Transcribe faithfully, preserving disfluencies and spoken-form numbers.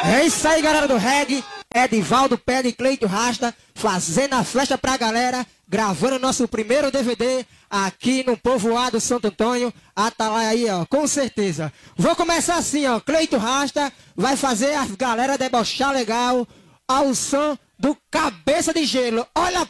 É isso aí, galera do reggae. Edivaldo Pé de Cleito Rasta, fazendo a festa pra galera, gravando nosso primeiro D V D aqui no povoado Santo Antônio. Atalaia aí, ó, com certeza. Vou começar assim, ó. Cleito Rasta vai fazer a galera debochar legal ao som do Cabeça de Gelo. Olha